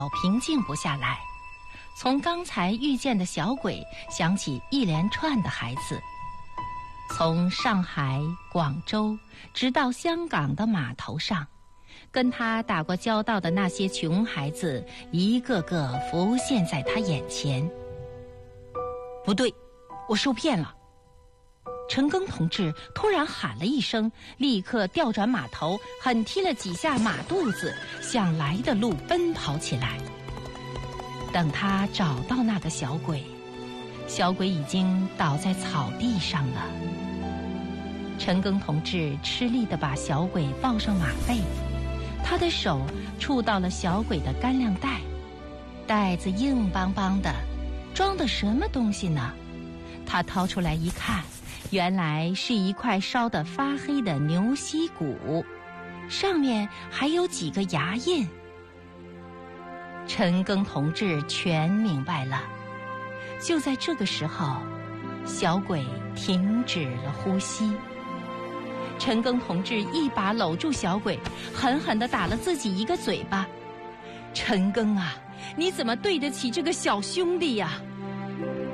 平静不下来。从刚才遇见的小鬼想起一连串的孩子，从上海、广州直到香港的码头上，跟他打过交道的那些穷孩子一个个浮现在他眼前。不对，我受骗了。陈庚同志突然喊了一声，立刻调转马头，狠踢了几下马肚子，向来的路奔跑起来。等他找到那个小鬼，小鬼已经倒在草地上了。陈庚同志吃力地把小鬼抱上马背，他的手触到了小鬼的干粮袋，袋子硬邦邦的，装的什么东西呢？他掏出来一看，原来是一块烧得发黑的牛膝骨，上面还有几个牙印。陈庚同志全明白了。就在这个时候，小鬼停止了呼吸。陈庚同志一把搂住小鬼，狠狠地打了自己一个嘴巴。陈庚啊，你怎么对得起这个小兄弟呀？